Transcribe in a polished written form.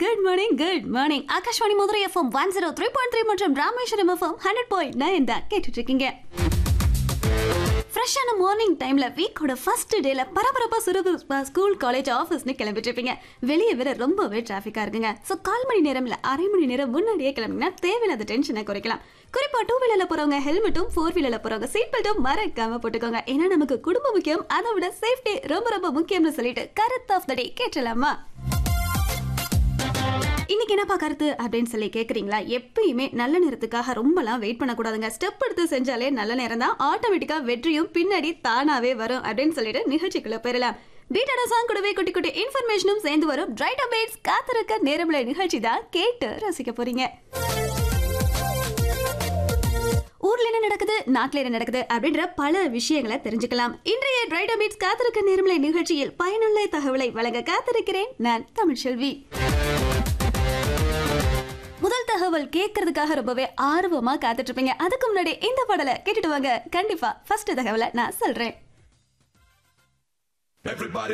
Good morning. Akashvani Madurai FM 103.3 மற்றும் Rameswaram FM 100.9 தான் கேட்டுட்டு இருக்கீங்க. ஃப்ரெஷ்ஷான மார்னிங் டைம்ல வீக்கோட ஃபர்ஸ்ட் டேல பரபரப்பா சுறுசுறுப்பா ஸ்கூல் காலேஜ் ஆஃபீஸ்னு கிளம்பிட்டு இருப்பீங்க. வெளியே வேற ரொம்பவே டிராஃபிக்கா இருக்குங்க. ஸோ 1/4 மணி நேரம் இல்ல அரை மணி நேரம் முன்னாடியே கிளம்பினா தேவையில்லாத டென்ஷனை குறைக்கலாம். குறிப்பா 2 வீலர்ல போறவங்க ஹெல்மெட்டும் 4 வீலர்ல போறவங்க சீட் பெல்ட்டும் மறக்காம போட்டுக்கோங்க. ஏன்னா நமக்கு குடும்பம் முக்கியம், அதை விட சேஃப்டி ரொம்ப ரொம்ப முக்கியம்னு சொல்லிட்டு கருத்து ஆஃப் த டே கேட்டலாமா? இன்னைக்கு என்னப்பா கருத்து அப்படின்னு சொல்லி கேக்குறீங்களா? எப்பயுமே நல்ல நேரத்துக்காக ரொம்பலாம் வெயிட் பண்ணக்கூடாதுங்க. ஸ்டெப் எடுத்து செஞ்சாலே நல்ல நேரம் தான். ஆட்டோமேட்டிக்கா வெற்றியும் பின்னாடி தானாவே வரும் அப்படின்னு சொல்லிட்டு நிகழ்ச்சிக்குள்ள போயிடலாம். பீட்டான சாங் கூடவே குட்டி குட்டி இன்ஃபர்மேஷனும் சேர்ந்து வரும். ரைட் அப்டேட்ஸ் காத்திருக்க நேரமுள்ள நிகழ்ச்சி தான் கேட்டு ரசிக்க போறீங்க. ஊர்ல என்ன நடக்குது, நாட்டுல என்ன நடக்குது அப்படின்ற பல விஷயங்களை தெரிஞ்சுக்கலாம். இன்றைய ரைட் அப்டேட்ஸ் காத்திருக்க நேரமுள்ள நிகழ்ச்சியில் பயனுள்ள தகவலை வழங்க காத்திருக்கிறேன் நான் தமிழ்செல்வி. முதல் தகவல் கேட்கறதுக்காக ரொம்பவே ஆர்வமா காத்துட்டு இருப்பீங்க. அதுக்கு முன்னாடி இந்த பாடலை கேட்டுட்டு வாங்க. கண்டிப்பா ஃபர்ஸ்ட் தகவலை நான் சொல்றேன்.